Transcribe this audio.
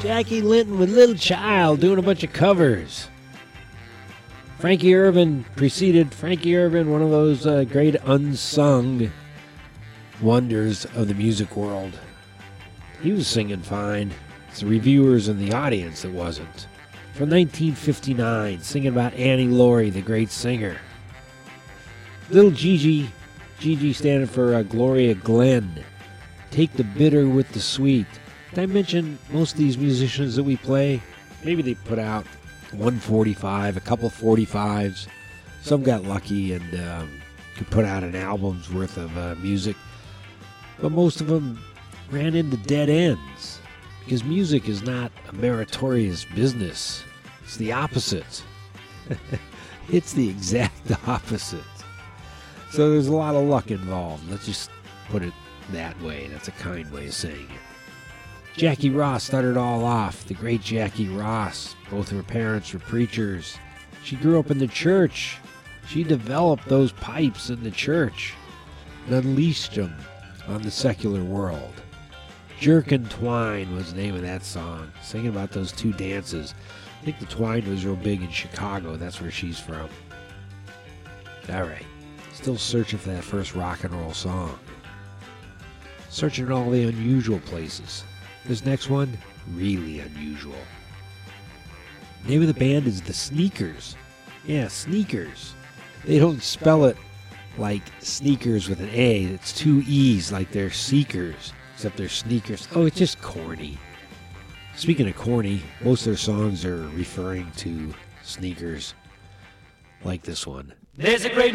Jackie Linton with Little Child doing a bunch of covers. Frankie Irvin preceded Frankie Irvin, one of those great unsung wonders of the music world. He was singing fine. It's the reviewers and the audience that wasn't. From 1959, singing about Annie Laurie, the great singer. Little Gigi, Gigi standing for Gloria Glenn. Take the bitter with the sweet. Did I mention most of these musicians that we play? Maybe they put out 145, a couple 45s. Some got lucky and could put out an album's worth of music. But most of them ran into dead ends. Because music is not a meritorious business. It's the opposite. It's the exact opposite. So there's a lot of luck involved. Let's just put it that way. That's a kind way of saying it. Jackie Ross started it all off. The great Jackie Ross. Both her parents were preachers. She grew up in the church. She developed those pipes in the church and unleashed them on the secular world. Jerk and Twine was the name of that song, singing about those two dances. I think the Twine was real big in Chicago. That's where she's from. All right. Still searching for that first rock and roll song. Searching in all the unusual places. This next one, really unusual. The name of the band is The Sneakers. Yeah, Sneakers. They don't spell it like sneakers with an A. It's two E's like they're seekers. Except they're sneakers. Oh, it's just corny. Speaking of corny, most of their songs are referring to sneakers like this one. There's a great